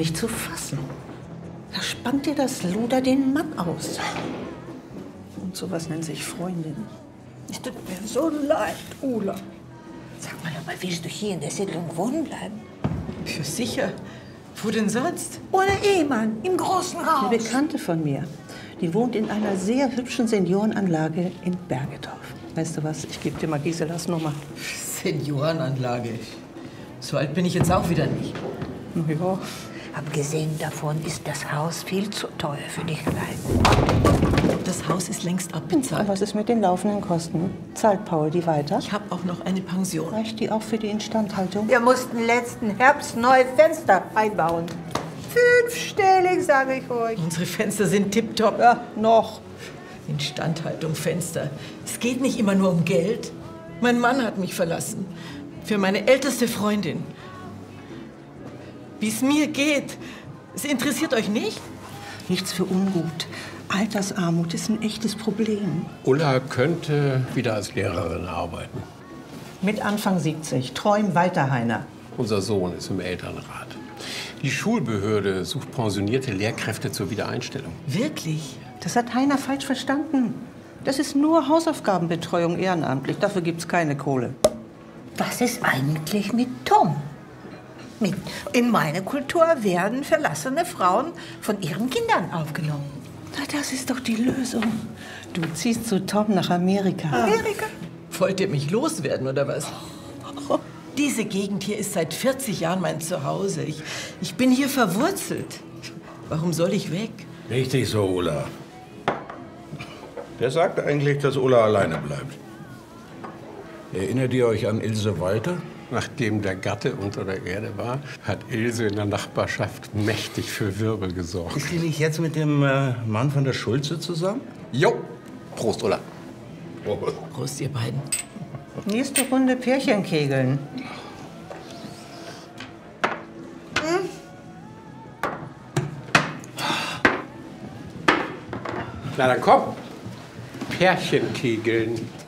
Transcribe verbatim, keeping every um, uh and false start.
nicht zu fassen. Da spannt dir das Luder den Mann aus. Und sowas nennt sich Freundin. Es tut mir so leid, Ulla. Sag mal, aber willst du hier in der Siedlung wohnen bleiben? Für sicher. Wo denn sonst? Ohne Ehemann, im großen Haus. Eine Bekannte von mir, die wohnt in einer sehr hübschen Seniorenanlage in Bergedorf. Weißt du was, ich gebe dir mal Giselas Nummer. Seniorenanlage. So alt bin ich jetzt auch wieder nicht. Na ja. Abgesehen davon ist das Haus viel zu teuer für die Kleinen. Das Haus ist längst Und abbezahlt. was ist mit den laufenden Kosten? Zahlt Paul die weiter? Ich habe auch noch eine Pension. Reicht die auch für die Instandhaltung? Wir mussten letzten Herbst neue Fenster einbauen. Fünfstellig, sage ich euch. Unsere Fenster sind tipptopp. Ja, noch. Instandhaltung, Fenster. Es geht nicht immer nur um Geld. Mein Mann hat mich verlassen. Für meine älteste Freundin. Wie es mir geht. Es interessiert euch nicht? Nichts für ungut. Altersarmut ist ein echtes Problem. Ulla könnte wieder als Lehrerin arbeiten. Mit Anfang siebzig. Träum weiter, Heiner. Unser Sohn ist im Elternrat. Die Schulbehörde sucht pensionierte Lehrkräfte zur Wiedereinstellung. Wirklich? Das hat Heiner falsch verstanden. Das ist nur Hausaufgabenbetreuung ehrenamtlich. Dafür gibt's keine Kohle. Was ist eigentlich mit Tom? Mit, in meiner Kultur werden verlassene Frauen von ihren Kindern aufgenommen. Na, das ist doch die Lösung. Du ziehst zu Tom nach Amerika. Amerika? Wollt ihr mich loswerden, oder was? Diese Gegend hier ist seit vierzig Jahren mein Zuhause. Ich, ich bin hier verwurzelt. Warum soll ich weg? Richtig so, Ulla. Der sagt eigentlich, dass Ulla alleine bleibt. Erinnert ihr euch an Ilse Walter? Nachdem der Gatte unter der Erde war, hat Ilse in der Nachbarschaft mächtig für Wirbel gesorgt. Ist die nicht jetzt mit dem äh, Mann von der Schulze zusammen? Jo! Prost, Ulla. Prost, ihr beiden. Nächste Runde Pärchenkegeln. Na dann komm. Pärchenkegeln.